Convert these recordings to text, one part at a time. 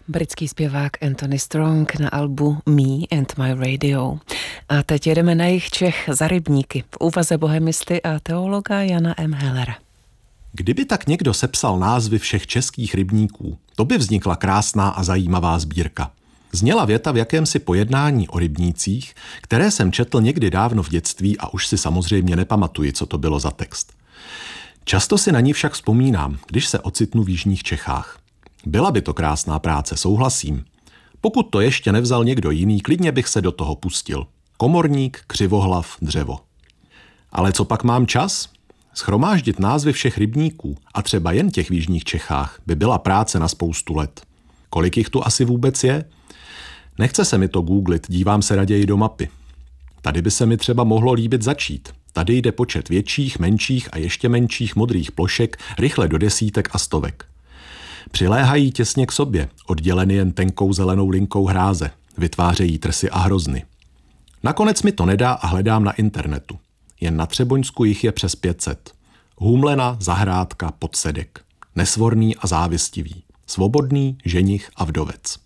Britský zpěvák Anthony Strong na albu Me and My Radio. A teď jedeme na jih Čech za rybníky v úvaze bohemisty a teologa Jana M. Hellera. Kdyby tak někdo sepsal názvy všech českých rybníků, to by vznikla krásná a zajímavá sbírka. Zněla věta v jakémsi pojednání o rybnících, které jsem četl někdy dávno v dětství a už si samozřejmě nepamatuji, co to bylo za text. Často si na ní však vzpomínám, když se ocitnu v jižních Čechách. Byla by to krásná práce, souhlasím. Pokud to ještě nevzal někdo jiný, klidně bych se do toho pustil. Komorník, křivohlav, dřevo. Ale co pak mám čas? Shromáždit názvy všech rybníků, a třeba jen těch v jižních Čechách, by byla práce na spoustu let. Kolik jich tu asi vůbec je? Nechce se mi to googlit, dívám se raději do mapy. Tady by se mi třeba mohlo líbit začít. Tady jde počet větších, menších a ještě menších modrých plošek rychle do desítek a stovek. Přiléhají těsně k sobě, odděleny jen tenkou zelenou linkou hráze, vytvářejí trsy a hrozny. Nakonec mi to nedá a hledám na internetu. Jen na Třeboňsku jich je přes 500. Hůmlena, Zahrádka, Podsedek. Nesvorný a závistivý. Svobodný, ženich a vdovec.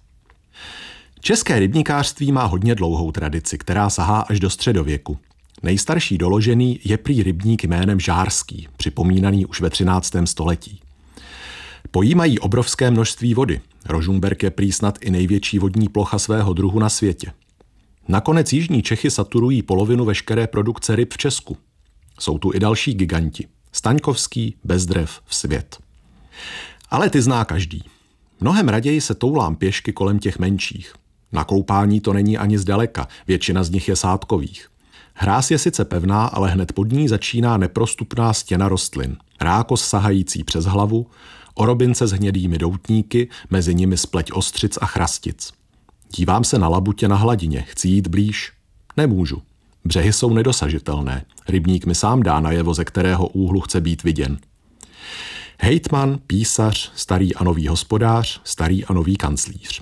České rybníkářství má hodně dlouhou tradici, která sahá až do středověku. Nejstarší doložený je prý rybník jménem Žárský, připomínaný už ve 13. století. Pojímají obrovské množství vody. Rožumberk je prý snad i největší vodní plocha svého druhu na světě. Nakonec jižní Čechy saturují polovinu veškeré produkce ryb v Česku. Jsou tu i další giganti. Staňkovský, Bezdrev, Svět. Ale ty zná každý. Mnohem raději se toulám pěšky kolem těch menších. Na koupání to není ani zdaleka, většina z nich je sádkových. Hráz je sice pevná, ale hned pod ní začíná neprostupná stěna rostlin. Rákos sahající přes hlavu, orobince s hnědými doutníky, mezi nimi spleť ostřic a chrastic. Dívám se na labutě na hladině, chci jít blíž. Nemůžu. Břehy jsou nedosažitelné. Rybník mi sám dá najevo, ze kterého úhlu chce být viděn. Hejtman, písař, starý a nový hospodář, starý a nový kanclíř.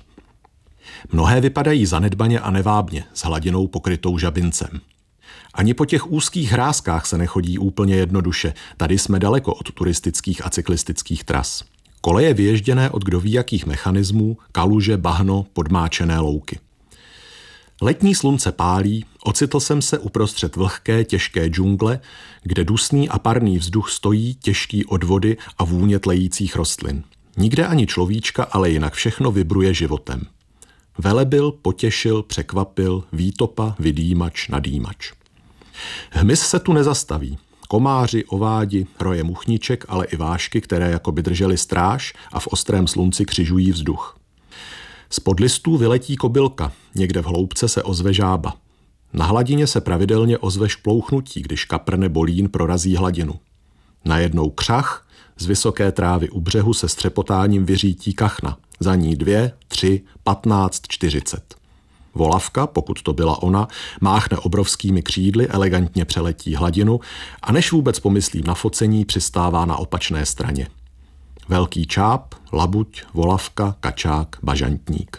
Mnohé vypadají zanedbaně a nevábně, s hladinou pokrytou žabincem. Ani po těch úzkých hrázkách se nechodí úplně jednoduše, tady jsme daleko od turistických a cyklistických tras. Koleje vyježděné od kdo ví jakých mechanismů, kaluže, bahno, podmáčené louky. Letní slunce pálí, ocitl jsem se uprostřed vlhké, těžké džungle, kde dusný a parný vzduch stojí, těžký od vody a vůně tlejících rostlin. Nikde ani človíčka, ale jinak všechno vibruje životem. Velebil, potěšil, překvapil, výtopa, vydýmač, nadýmač. Hmyz se tu nezastaví. Komáři, ovádi, roje muchniček, ale i vášky, které jako by držely stráž a v ostrém slunci křižují vzduch. Spod listů vyletí kobylka, někde v hloubce se ozve žába. Na hladině se pravidelně ozve šplouchnutí, když kaprne bolín prorazí hladinu. Najednou křach, z vysoké trávy u břehu se střepotáním vyřítí kachna. Za ní 2, 3, 15, 40. Volavka, pokud to byla ona, máchne obrovskými křídly, elegantně přeletí hladinu a než vůbec pomyslím na focení, přistává na opačné straně. Velký čáp, labuť, volavka, kačák, bažantník.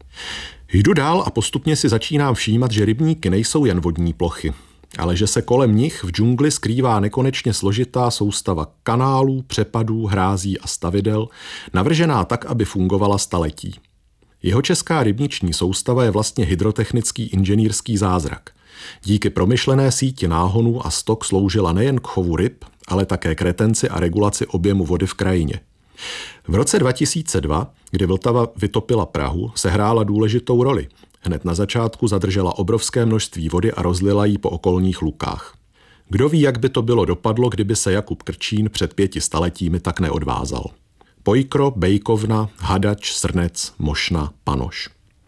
Jdu dál a postupně si začínám všímat, že rybníky nejsou jen vodní plochy, ale že se kolem nich v džungli skrývá nekonečně složitá soustava kanálů, přepadů, hrází a stavidel, navržená tak, aby fungovala staletí. Jihočeská rybniční soustava je vlastně hydrotechnický inženýrský zázrak. Díky promyšlené síti náhonů a stok sloužila nejen k chovu ryb, ale také k retenci a regulaci objemu vody v krajině. V roce 2002, kdy Vltava vytopila Prahu, sehrála důležitou roli. Hned na začátku zadržela obrovské množství vody a rozlila ji po okolních lukách. Kdo ví, jak by to bylo dopadlo, kdyby se Jakub Krčín před 500 letími tak neodvázal. Pojkro, Bejkovna, Hadač, Srnec, Mošna, Panoš.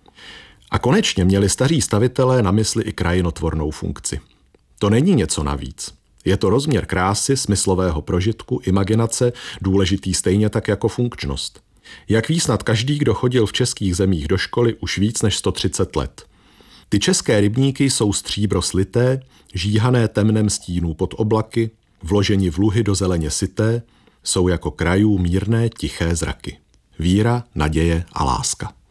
A konečně měli staří stavitelé na mysli i krajinotvornou funkci. To není něco navíc. Je to rozměr krásy, smyslového prožitku, imaginace, důležitý stejně tak jako funkčnost. Jak ví snad každý, kdo chodil v českých zemích do školy už víc než 130 let. Ty české rybníky jsou stříbro slité, žíhané temnem stínů pod oblaky, vloženi v luhy do zeleně syté, jsou jako krajů mírné, tiché zraky. Víra, naděje a láska.